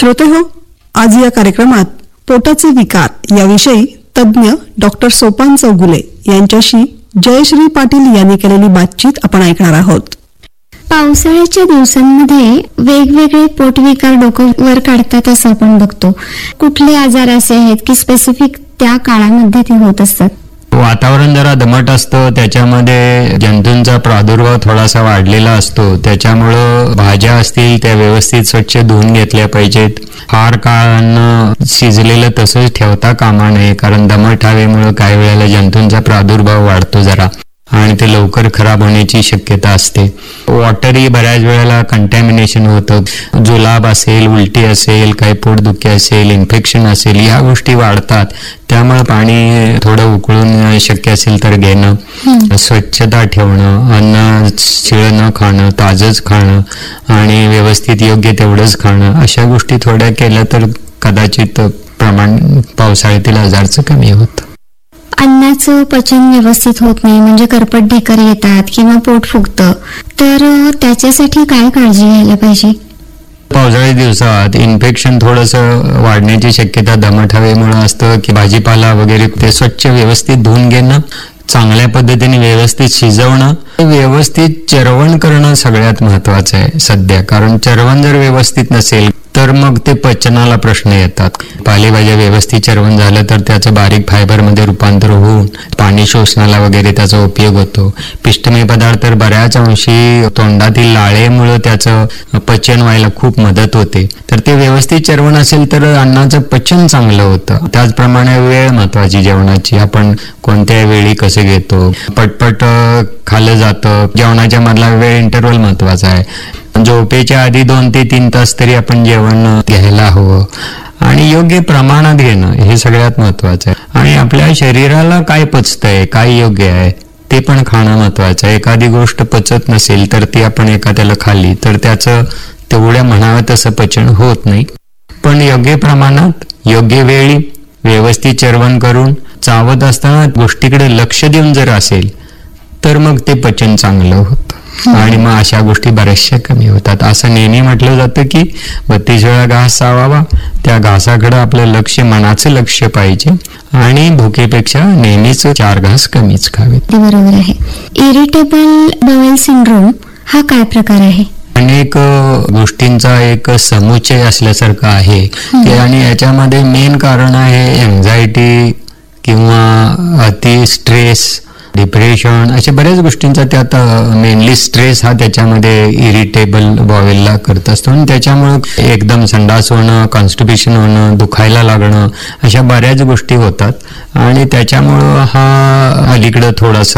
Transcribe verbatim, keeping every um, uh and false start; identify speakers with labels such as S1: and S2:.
S1: श्रोते हो, आज या कार्यक्रमात पोटाचे विकार याविषयी तज्ज्ञ डॉक्टर सोपान चौगुले यांच्याशी जयश्री पाटील यांनी केलेली बातचीत आपण ऐकणार आहोत.
S2: पावसाळ्याच्या दिवसांमध्ये वेगवेगळे पोटविकार डोकं वर काढतात असं आपण बघतो. कुठले आजार असे आहेत की स्पेसिफिक त्या काळामध्ये ते होत असतात?
S3: वातावरण जरा दमट असतं, त्याच्यामध्ये जंतूंचा प्रादुर्भाव थोडासा वाढलेला असतो. त्याच्यामुळं भाज्या असतील त्या व्यवस्थित स्वच्छ धुवून घेतल्या पाहिजेत. फार काळ अन्न शिजलेलं तसंच ठेवता कामा नये, कारण दमट हवेमुळे काही वेळेला जंतूंचा प्रादुर्भाव वाढतो जरा आणि ते लवकर खराब होण्याची शक्यता असते. वॉटरही बऱ्याच वेळेला कंटॅमिनेशन होतं. जुलाब असेल, उलटी असेल, काही पोटदुखी असेल, इन्फेक्शन असेल, या गोष्टी वाढतात. त्यामुळे पाणी थोडं उकळून शक्य असेल तर घेणं, स्वच्छता ठेवणं, अन्न शिळं न खाणं, ताजंच खाणं आणि व्यवस्थित योग्य तेवढंच खाणं, अशा गोष्टी थोड्या केल्या तर कदाचित प्रमाण पावसाळ्यातील आजारचं कमी होतं.
S2: अन्नाचं पचन व्यवस्थित होत नाही म्हणजे करपट ढेकर येतात किंवा पोट फुगतं, तर त्याच्यासाठी काय काळजी घ्यायला पाहिजे?
S3: पावसाळी दिवसात इन्फेक्शन थोडंसं वाढण्याची शक्यता दमट हवेमुळे असतं की भाजीपाला वगैरे ते स्वच्छ व्यवस्थित धुवून घेणं, चांगल्या पद्धतीने व्यवस्थित शिजवणं, व्यवस्थित चरवण करणं सगळ्यात महत्वाचं आहे सध्या. कारण चरवण जर व्यवस्थित नसेल तर मग ते पचनाला प्रश्न येतात. पालेभाज्या व्यवस्थित चरवण झालं तर त्याचं बारीक फायबरमध्ये रूपांतर होऊन पाणी शोषणाला वगैरे त्याचा उपयोग होतो. पिष्टमय पदार्थ तर बऱ्याच अंशी तोंडातील लाळेमुळे त्याचं पचन व्हायला खूप मदत होते. तर ते व्यवस्थित चरवण असेल तर अन्नाचं पचन चांगलं होतं. त्याचप्रमाणे वेळ महत्वाची जेवणाची. आपण कोणत्या वेळी कसं घेतो, पटपट खाल्लं जातं, जेवणाच्या मधला वेळ इंटरव्हल महत्वाचा आहे. झोपेच्या आधी दोन ते तीन तास तरी आपण जेवण घ्यायला हवं आणि योग्य प्रमाणात घेणं हे सगळ्यात महत्वाचं आहे. आणि आपल्या शरीराला काय पचतंय, काय योग्य आहे ते पण खाणं महत्वाचं आहे. एखादी गोष्ट पचत नसेल तर ती आपण एखाद्याला खाल्ली तर त्याचं तेवढ्या म्हणावं तसं पचन होत नाही. पण योग्य प्रमाणात, योग्य वेळी, व्यवस्थित चरवण करून चावत असताना गोष्टीकडे लक्ष देऊन जर असेल तर मग ते पचन चांगलं होतं आणि मग अशा गोष्टी बऱ्याचशा कमी होतात. असं नेहमी म्हटलं जातं की बत्तीस वेळा घास चावावा, त्या घासाकडे आपलं लक्ष, मनाचं लक्ष पाहिजे आणि भुकेपेक्षा नेहमीच चार घास कमीच खावेत.
S2: बरोबर आहे. इरिटेबल बाउल सिंड्रोम हा काय प्रकार आहे?
S3: अनेक गोष्टींचा एक समुच्चय असल्यासारखं आहे की आणि याच्यामध्ये मेन कारण आहे एन्झायटी किंवा अति स्ट्रेस, डिप्रेशन, अशा बऱ्याच गोष्टींचा त्यात मेनली स्ट्रेस हा त्याच्यामध्ये इरिटेबल बॉवेलला करत असतो आणि त्याच्यामुळे एकदम संडास होणं, कॉन्स्टिपेशन होणं, दुखायला लागणं, अशा बऱ्याच गोष्टी होतात आणि त्याच्यामुळं हा अलीकडं थोडासा